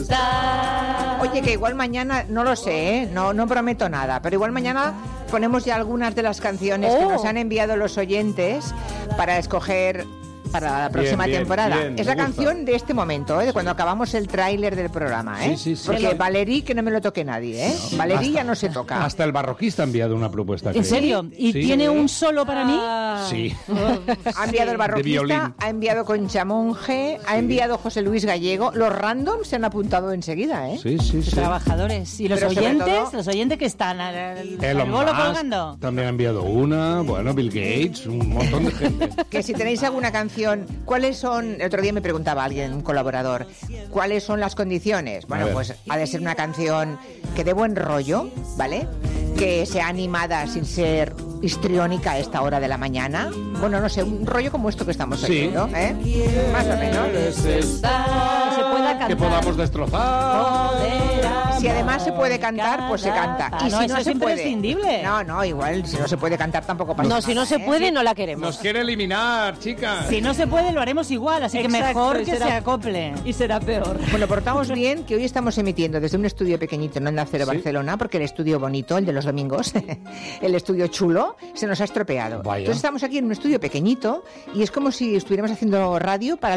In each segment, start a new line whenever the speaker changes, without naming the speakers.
Oye, que igual mañana, no lo sé, no prometo nada, pero igual mañana ponemos ya algunas de las canciones que nos han enviado los oyentes para escoger para la próxima temporada. Es la canción de este momento, de cuando acabamos el tráiler del programa,
Sí.
Porque Valerí, que no me lo toque nadie,
No.
Valerí ya no se toca.
Hasta el barroquista ha enviado una propuesta.
¿En serio? ¿Y tiene un solo para mí?
Sí.
Ha enviado el barroquista, ha enviado Concha Monge, ha enviado José Luis Gallego. Los randoms se han apuntado enseguida,
Sí.
Trabajadores. ¿Y los
Pero sobre
oyentes?
todo,
¿Los oyentes que están al
Elon
bolo
Musk
colgando?
también ha enviado una. Bueno, Bill Gates, un montón de gente.
que si tenéis alguna canción, ¿cuáles son? El otro día me preguntaba alguien, un colaborador, ¿cuáles son las condiciones? Bueno, pues ha de ser una canción que dé buen rollo, ¿vale? Que sea animada sin ser histriónica a esta hora de la mañana. Bueno, no sé, un rollo como esto que estamos oyendo, Más o menos.
Que se pueda cantar.
Que podamos destrozar.
Si además se puede cantar, pues se canta. Y si
eso
no
es
se puede,
imprescindible.
No, igual si no se puede cantar tampoco pasa nada.
No, si no se puede, no la queremos.
Nos quiere eliminar, chicas.
Si no se puede, lo haremos igual, así que mejor que se acople.
Y será peor.
Bueno, portamos bien que hoy estamos emitiendo desde un estudio pequeñito en Onda Cero Barcelona, porque el estudio bonito, el de los domingos, el estudio chulo, se nos ha estropeado.
Vaya.
Entonces estamos aquí en un estudio pequeñito y es como si estuviéramos haciendo radio para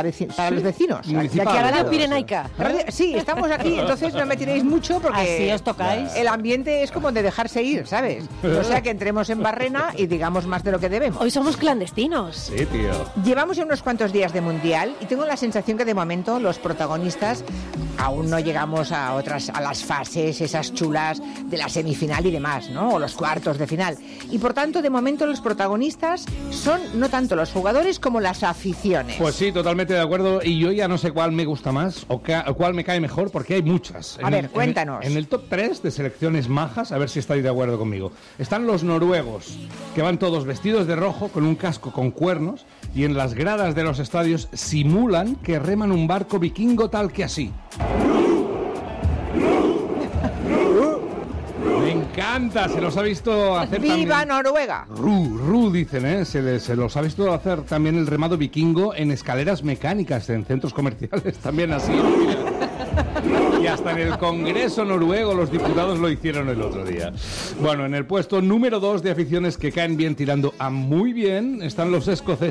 los vecinos. De aquí
Municipal.
al
Radio
lado.
Pirenaica.
Sí, estamos aquí, entonces no me tiréis mucho porque
Así os tocáis.
el ambiente es como de dejarse ir, ¿sabes? O sea que entremos en barrena y digamos más de lo que debemos.
Hoy somos clandestinos.
Sí, tío.
Llevamos ya unos cuantos días de Mundial y tengo la sensación que de momento los protagonistas aún no llegamos a las fases esas chulas de la semifinal y demás, ¿no? O los cuartos de final. Y por tanto, de momento los protagonistas son no tanto los jugadores como las aficiones.
Pues sí, totalmente de acuerdo. Y yo ya no sé cuál me gusta más o cuál me cae mejor, porque hay muchas.
A ver, cuéntanos.
En el top 3 de selecciones majas, a ver si estáis de acuerdo conmigo, están los noruegos, que van todos vestidos de rojo, con un casco con cuernos, y en las gradas de los estadios simulan que reman un barco vikingo tal que así. Me encanta, se los ha visto hacer
¡Viva
también.
Noruega!
Dicen, se los ha visto hacer también el remado vikingo en escaleras mecánicas, en centros comerciales, también así. Y hasta en el Congreso noruego los diputados lo hicieron el otro día. Bueno, en el puesto número 2 de aficiones que caen bien tirando a muy bien están los escoceses.